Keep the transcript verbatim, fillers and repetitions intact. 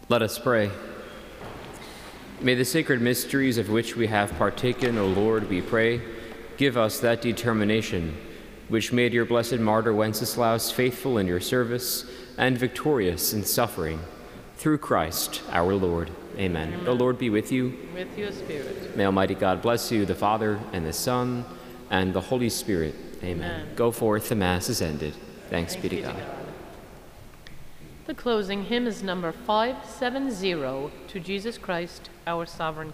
Let us pray. May the sacred mysteries of which we have partaken, O Lord, we pray, give us that determination which made your blessed martyr Wenceslaus faithful in your service and victorious in suffering. Through Christ our Lord. Amen. Amen. The Lord be with you. With your spirit. May Almighty God bless you, the Father, and the Son, and the Holy Spirit. Amen. Amen. Go forth, the Mass is ended. Thanks, Thanks be to God. God. The closing hymn is number five seventy, To Jesus Christ, our Sovereign